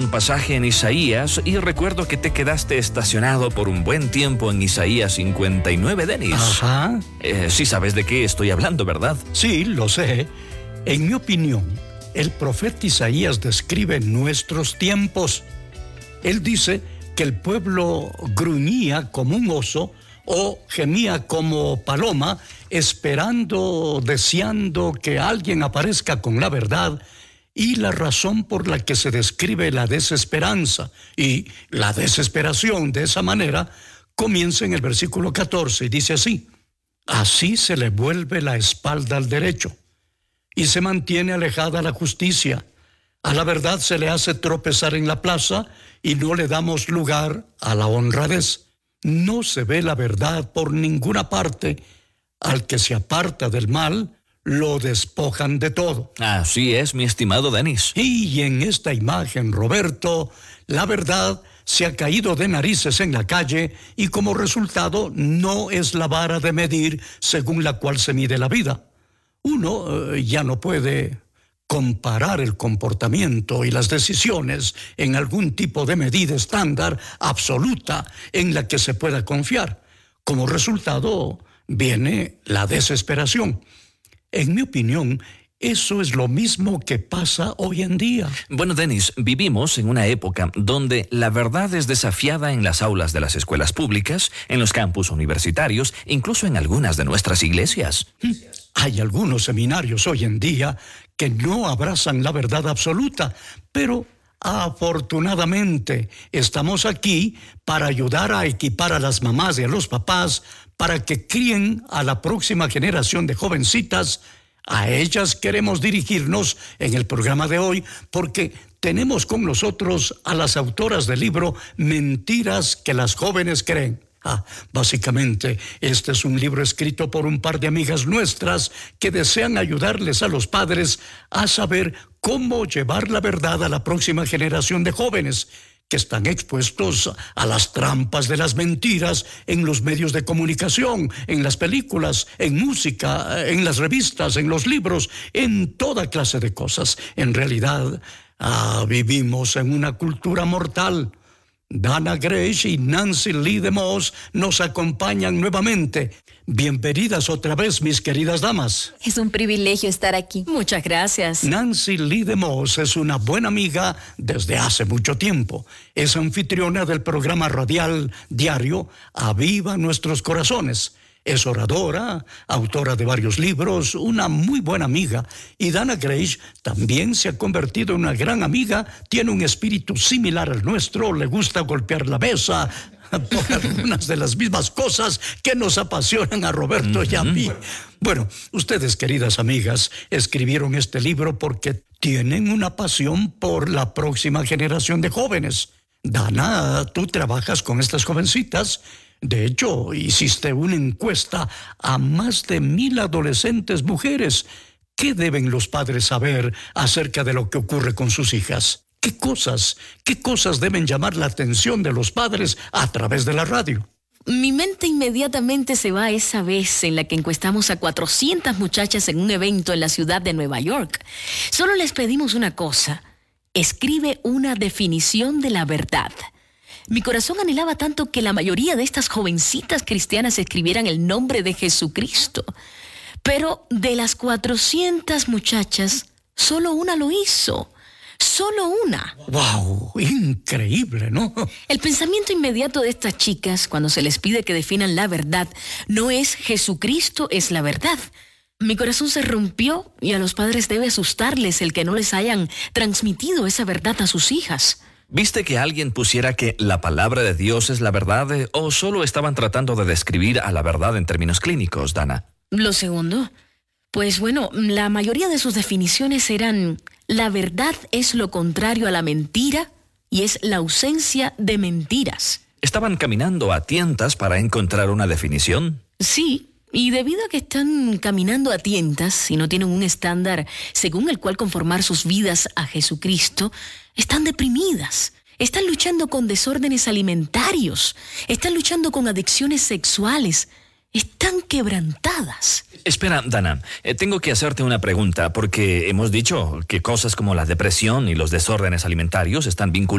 un pasaje en Isaías y recuerdo que te quedaste estacionado por un buen tiempo en Isaías 59, Denis. Ajá. Sí sabes de qué estoy hablando, ¿verdad? Sí, lo sé. En mi opinión, el profeta Isaías describe nuestros tiempos. Él dice que el pueblo gruñía como un oso o gemía como paloma, esperando, deseando que alguien aparezca con la verdad, y la razón por la que se describe la desesperanza y la desesperación de esa manera comienza en el versículo 14 y dice así: así se le vuelve la espalda al derecho y se mantiene alejada la justicia. A la verdad se le hace tropezar en la plaza y no le damos lugar a la honradez. No se ve la verdad por ninguna parte. Al que se aparta del mal, lo despojan de todo. Así es, mi estimado Denis. Y en esta imagen, Roberto, la verdad se ha caído de narices en la calle y como resultado no es la vara de medir según la cual se mide la vida. Uno ya no puede comparar el comportamiento y las decisiones en algún tipo de medida estándar absoluta en la que se pueda confiar. Como resultado viene la desesperación. En mi opinión, eso es lo mismo que pasa hoy en día. Bueno, Denis, vivimos en una época donde la verdad es desafiada en las aulas de las escuelas públicas, en los campus universitarios, incluso en algunas de nuestras iglesias. Hay algunos seminarios hoy en día que no abrazan la verdad absoluta, pero afortunadamente estamos aquí para ayudar a equipar a las mamás y a los papás para que críen a la próxima generación de jovencitas. A ellas queremos dirigirnos en el programa de hoy porque tenemos con nosotros a las autoras del libro Mentiras que las jóvenes creen. Básicamente, este es un libro escrito por un par de amigas nuestras que desean ayudarles a los padres a saber cómo llevar la verdad a la próxima generación de jóvenes que están expuestos a las trampas de las mentiras en los medios de comunicación, en las películas, en música, en las revistas, en los libros, en toda clase de cosas. En realidad, vivimos en una cultura mortal. Dana Grace y Nancy Lee DeMoss nos acompañan nuevamente. Bienvenidas otra vez, mis queridas damas. Es un privilegio estar aquí. Muchas gracias. Nancy Lee DeMoss es una buena amiga desde hace mucho tiempo. Es anfitriona del programa radial diario Aviva Nuestros Corazones. Es oradora, autora de varios libros, una muy buena amiga. Y Dana Grace también se ha convertido en una gran amiga, tiene un espíritu similar al nuestro, le gusta golpear la mesa por algunas de las mismas cosas que nos apasionan a Roberto y a mí. Bueno, ustedes, queridas amigas, escribieron este libro porque tienen una pasión por la próxima generación de jóvenes. Dana, tú trabajas con estas jovencitas. De hecho, hiciste una encuesta a más de 1,000 adolescentes mujeres. ¿Qué deben los padres saber acerca de lo que ocurre con sus hijas? ¿Qué cosas deben llamar la atención de los padres a través de la radio? Mi mente inmediatamente se va a esa vez en la que encuestamos a 400 muchachas en un evento en la ciudad de Nueva York. Solo les pedimos una cosa: escribe una definición de la verdad. Mi corazón anhelaba tanto que la mayoría de estas jovencitas cristianas escribieran el nombre de Jesucristo. Pero de las 400 muchachas, solo una lo hizo. Solo una. ¡Wow! Increíble, ¿no? El pensamiento inmediato de estas chicas, cuando se les pide que definan la verdad, no es Jesucristo es la verdad. Mi corazón se rompió y a los padres debe asustarles el que no les hayan transmitido esa verdad a sus hijas. ¿Viste que alguien pusiera que la palabra de Dios es la verdad o solo estaban tratando de describir a la verdad en términos clínicos, Dana? Lo segundo. Pues bueno, la mayoría de sus definiciones eran: la verdad es lo contrario a la mentira y es la ausencia de mentiras. ¿Estaban caminando a tientas para encontrar una definición? Sí. Y debido a que están caminando a tientas y no tienen un estándar según el cual conformar sus vidas a Jesucristo, están deprimidas, están luchando con desórdenes alimentarios, están luchando con adicciones sexuales, están quebrantadas. Espera, Dana, tengo que hacerte una pregunta porque hemos dicho que cosas como la depresión y los desórdenes alimentarios están vinculados